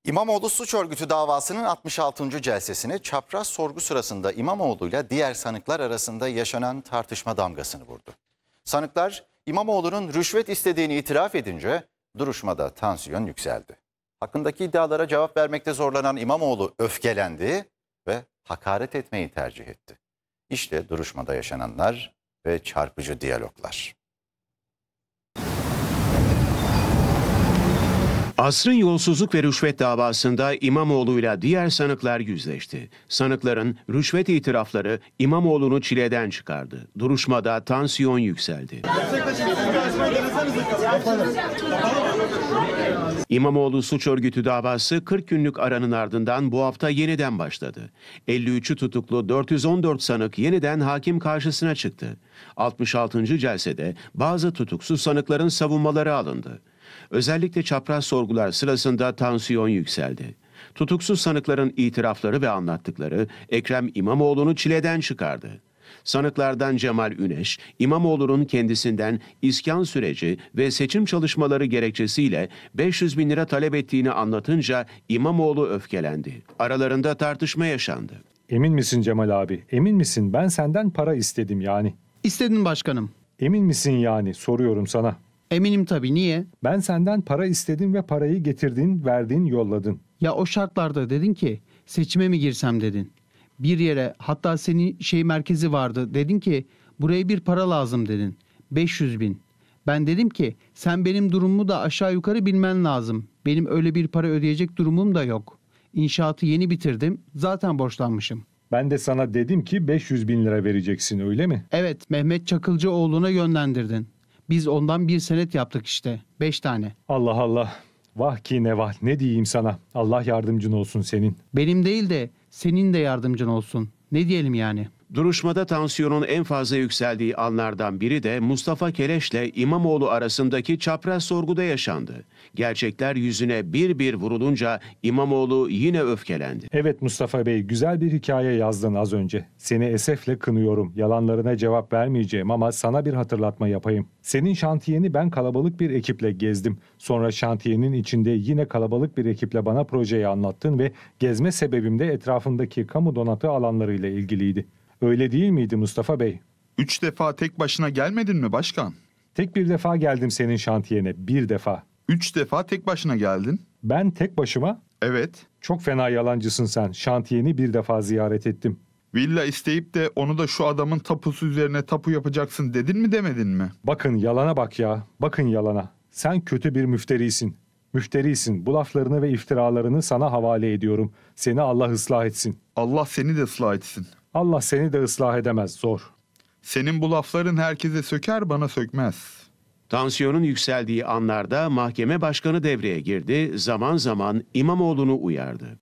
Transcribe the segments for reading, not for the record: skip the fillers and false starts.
İmamoğlu suç örgütü davasının 66. celsesine çapraz sorgu sırasında İmamoğlu'yla diğer sanıklar arasında yaşanan tartışma damgasını vurdu. Sanıklar İmamoğlu'nun rüşvet istediğini itiraf edince duruşmada tansiyon yükseldi. Hakkındaki iddialara cevap vermekte zorlanan İmamoğlu öfkelendi ve hakaret etmeyi tercih etti. İşte duruşmada yaşananlar ve çarpıcı diyaloglar. Asrın yolsuzluk ve rüşvet davasında İmamoğlu'yla diğer sanıklar yüzleşti. Sanıkların rüşvet itirafları İmamoğlu'nu çileden çıkardı. Duruşmada tansiyon yükseldi. İmamoğlu suç örgütü davası 40 günlük aranın ardından bu hafta yeniden başladı. 53'ü tutuklu 414 sanık yeniden hakim karşısına çıktı. 66. celsede bazı tutuksuz sanıkların savunmaları alındı. Özellikle çapraz sorgular sırasında tansiyon yükseldi. Tutuksuz sanıkların itirafları ve anlattıkları Ekrem İmamoğlu'nu çileden çıkardı. Sanıklardan Cemal Üneş, İmamoğlu'nun kendisinden iskan süreci ve seçim çalışmaları gerekçesiyle 500 bin lira talep ettiğini anlatınca İmamoğlu öfkelendi. Aralarında tartışma yaşandı. Emin misin Cemal abi? Emin misin? Ben senden para istedim yani. İstedin başkanım. Emin misin yani? Soruyorum sana. Eminim tabii. Niye? Ben senden para istedim ve parayı getirdin, verdin, yolladın. Ya o şartlarda dedin ki seçime mi girsem dedin. Bir yere, hatta senin merkezi vardı, dedin ki buraya bir para lazım dedin. 500 bin. Ben dedim ki sen benim durumumu da aşağı yukarı bilmen lazım. Benim öyle bir para ödeyecek durumum da yok. İnşaatı yeni bitirdim. Zaten borçlanmışım. Ben de sana dedim ki 500 bin lira vereceksin, öyle mi? Evet, Mehmet Çakılcıoğlu'na yönlendirdin. Biz ondan bir senet yaptık işte. 5 tane. Allah Allah. Vah ki ne vah. Ne diyeyim sana? Allah yardımcın olsun senin. Benim değil de senin de yardımcın olsun. Ne diyelim yani? Duruşmada tansiyonun en fazla yükseldiği anlardan biri de Mustafa Keleş'le İmamoğlu arasındaki çapraz sorguda yaşandı. Gerçekler yüzüne bir bir vurulunca İmamoğlu yine öfkelendi. Evet Mustafa Bey, güzel bir hikaye yazdın az önce. Seni esefle kınıyorum. Yalanlarına cevap vermeyeceğim ama sana bir hatırlatma yapayım. Senin şantiyeni ben kalabalık bir ekiple gezdim. Sonra şantiyenin içinde yine kalabalık bir ekiple bana projeyi anlattın ve gezme sebebim de etrafındaki kamu donatı alanlarıyla ilgiliydi. Öyle değil miydi Mustafa Bey? 3 defa tek başına gelmedin mi başkan? Tek bir defa geldim senin şantiyene, bir defa. 3 defa tek başına geldin. Ben tek başıma? Evet. Çok fena yalancısın sen. Şantiyeni bir defa ziyaret ettim. Villa isteyip de onu da şu adamın tapusu üzerine tapu yapacaksın dedin mi demedin mi? Bakın yalana bak ya, bakın yalana. Sen kötü bir müfterisin. Müfterisin. Bu laflarını ve iftiralarını sana havale ediyorum. Seni Allah ıslah etsin. Allah seni de ıslah etsin. Allah seni de ıslah edemez, zor. Senin bu lafların herkese söker, bana sökmez. Tansiyonun yükseldiği anlarda mahkeme başkanı devreye girdi, zaman zaman İmamoğlu'nu uyardı.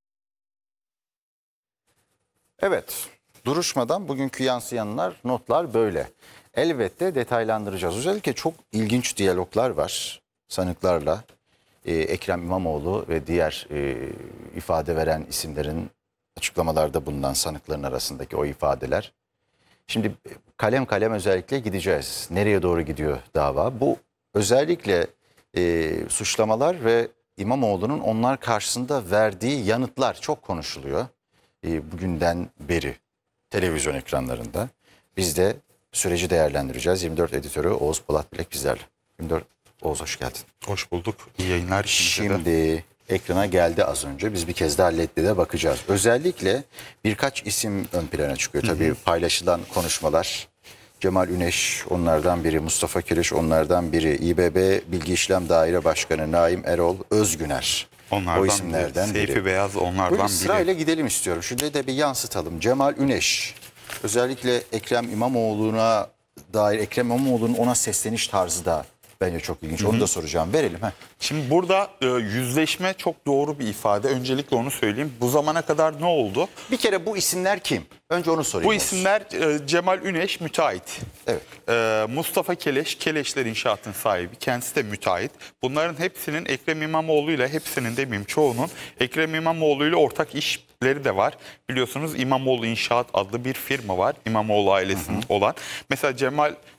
Evet, duruşmadan bugünkü yansıyanlar, notlar böyle. Elbette detaylandıracağız. Özellikle çok ilginç diyaloglar var sanıklarla. Ekrem İmamoğlu ve diğer ifade veren isimlerin açıklamalarda bulunan sanıkların arasındaki o ifadeler. Şimdi kalem kalem özellikle gideceğiz. Nereye doğru gidiyor dava? Bu özellikle suçlamalar ve İmamoğlu'nun onlar karşısında verdiği yanıtlar çok konuşuluyor. Bugünden beri televizyon ekranlarında. Biz de süreci değerlendireceğiz. 24 editörü Oğuz Polat Bilek bizlerle. 24 Oğuz, hoş geldin. Hoş bulduk. İyi yayınlar. Şimdi ekrana geldi az önce. Biz bir kez daha LED'de bakacağız. Özellikle birkaç isim ön plana çıkıyor. Tabii paylaşılan konuşmalar. Cemal Üneş onlardan biri, Mustafa Keleş onlardan biri, İBB Bilgi İşlem Daire Başkanı Naim Erol Özgüner. Onlardan o isimlerden biri. Seyfi Beyaz onlardan biri. Sırayla gidelim istiyorum. Şurada da bir yansıtalım. Cemal Üneş, özellikle Ekrem İmamoğlu'na dair, Ekrem İmamoğlu'nun ona sesleniş tarzı da bence çok ilginç. Onu da soracağım. Verelim. Şimdi burada yüzleşme çok doğru bir ifade. Öncelikle onu söyleyeyim. Bu zamana kadar ne oldu? Bir kere bu isimler kim? Önce onu sorayım. Bu isimler Cemal Üneş müteahhit. Evet. Mustafa Keleş, Keleşler İnşaat'ın sahibi. Kendisi de müteahhit. Bunların hepsinin Ekrem İmamoğlu ile, hepsinin demeyeyim çoğunun Ekrem İmamoğlu ile ortak işleri de var. Biliyorsunuz İmamoğlu İnşaat adlı bir firma var. İmamoğlu ailesinin olan. Mesela Cemal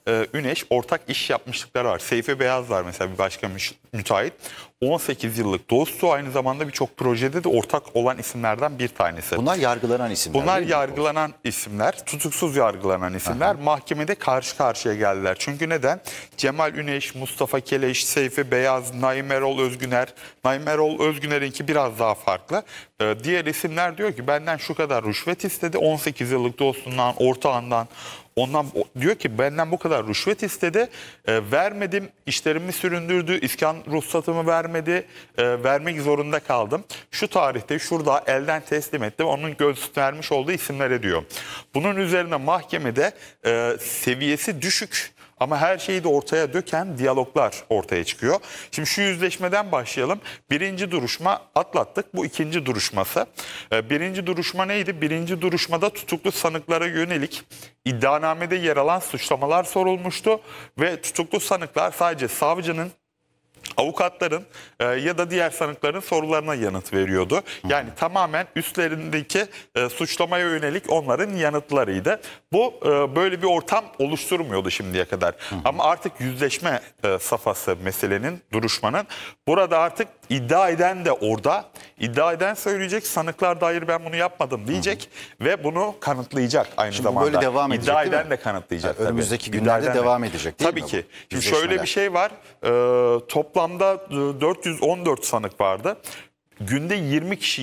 Üneş ortak iş yapmışlıkları var. Seyfi Beyaz var mesela bir başka müteahhit. 18 yıllık dostu, aynı zamanda birçok projede de ortak olan isimlerden bir tanesi. Bunlar yargılanan isimler. Bunlar değil mi? yargılanan isimler, tutuksuz yargılanan isimler. Mahkemede karşı karşıya geldiler. Çünkü neden? Cemal Üneş, Mustafa Keleş, Seyfi Beyaz, Naim Erol Özgüner. Naim Erol Özgüner'inki biraz daha farklı. Diğer isimler diyor ki benden şu kadar rüşvet istedi. 18 yıllık dostundan, ortağından. Ondan diyor ki benden bu kadar rüşvet istedi. Vermedim, işlerimi süründürdü, iskan ruhsatımı vermedi. Vermek zorunda kaldım. Şu tarihte şurada elden teslim ettim. Onun göstermiş olduğu isimlere diyor. Bunun üzerine mahkemede seviyesi düşük ama her şeyi de ortaya döken diyaloglar ortaya çıkıyor. Şimdi şu yüzleşmeden başlayalım. Birinci duruşma atlattık. Bu ikinci duruşması. Birinci duruşma neydi? Birinci duruşmada tutuklu sanıklara yönelik iddianamede yer alan suçlamalar sorulmuştu. Ve tutuklu sanıklar sadece savcının, avukatların ya da diğer sanıkların sorularına yanıt veriyordu. Yani tamamen üstlerindeki suçlamaya yönelik onların yanıtlarıydı. Bu böyle bir ortam oluşturmuyordu şimdiye kadar. Ama artık yüzleşme safhası meselenin, duruşmanın. Burada artık iddia eden de orada. İddia eden söyleyecek, sanıklar da hayır ben bunu yapmadım diyecek ve bunu kanıtlayacak aynı Şimdi bu zamanda. böyle devam edecek, İddia değil eden mi? de kanıtlayacak. Yani önümüzdeki tabii. günlerde İddia eden de. devam edecek değil Tabii mi ki. bu Şimdi şöyle yüzleşmeler? bir şey var. Toplamda 414 sanık vardı. Günde 20 kişi